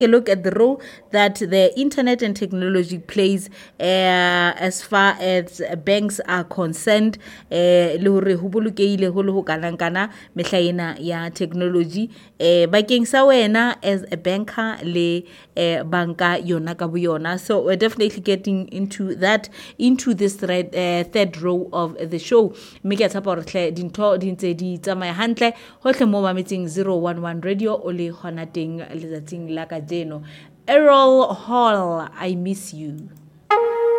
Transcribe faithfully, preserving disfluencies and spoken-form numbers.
a look at the role that the internet and technology plays uh, as far as banks are concerned, uh, le hore ho bolokeile ho le ho kanang kana mehla ena ya technology uh, bakeng sa wena as a banker le uh, banka yona ka boyona. So we're definitely getting into that, into this thread, uh, third row of the show. Mme ke tsapa hore hle dintho di ntse di tsamaya hantle hohle mo mametseng zero one one radio o le hona teng letsatsing la ka Errol Hall, I miss you.